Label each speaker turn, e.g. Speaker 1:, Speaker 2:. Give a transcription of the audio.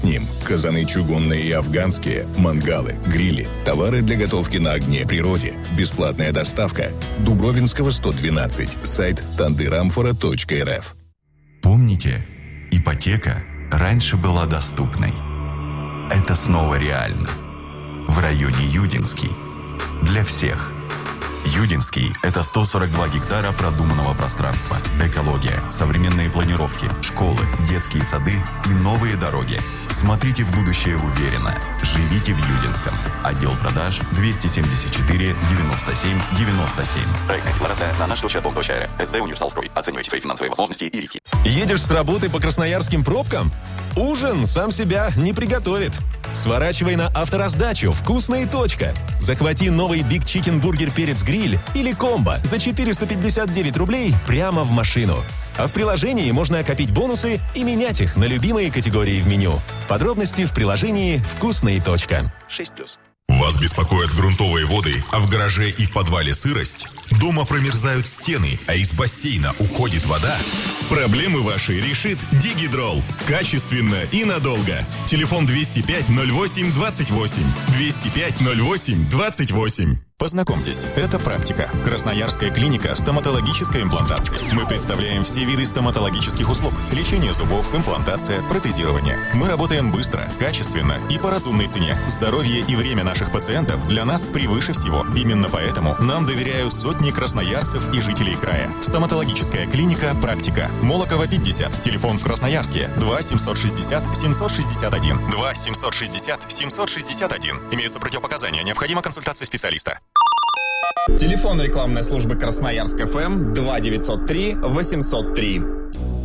Speaker 1: Ним казаны чугунные и афганские, мангалы, грили, товары для готовки на огне природе, бесплатная доставка. Дубровинского 112, сайт тандырамфора.рф.
Speaker 2: Помните, ипотека раньше была доступной. Это снова реально. В районе Юдинский. Для всех. Юдинский – это 142 гектара продуманного пространства, экология, современные планировки, школы, детские сады и новые дороги. Смотрите в будущее уверенно. Живите в Юдинском. Отдел продаж 274 97 97.
Speaker 3: Проектная декларация на наш.чат.рф. СЗ «Универсалстрой». Оценивайте свои финансовые возможности и риски.
Speaker 4: Едешь с работы по красноярским пробкам? Ужин сам себя не приготовит. Сворачивай на автораздачу «Вкусная точка». Захвати новый Big Chicken Burger Перец Гриль или комбо за 459 рублей прямо в машину. А в приложении можно окопить бонусы и менять их на любимые категории в меню. Подробности в приложении «Вкусная точка». 6+.
Speaker 5: Вас беспокоят грунтовые воды, а в гараже и в подвале сырость? Дома промерзают стены, а из бассейна уходит вода? Проблемы ваши решит Дигидрол. Качественно и надолго. Телефон 205-08-28. 205-08-28.
Speaker 6: Познакомьтесь, это практика. Красноярская клиника стоматологической имплантации. Мы представляем все виды стоматологических услуг. Лечение зубов, имплантация, протезирование. Мы работаем быстро, качественно и по разумной цене. Здоровье и время наших пациентов для нас превыше всего. Именно поэтому нам доверяют сотни красноярцев и жителей края. Стоматологическая клиника «Практика». Молокова, 50. Телефон в Красноярске 2 760 761. 2 760 761. Имеются противопоказания. Необходима консультация специалиста.
Speaker 7: Телефон рекламной службы Красноярск ФМ 2 903 803.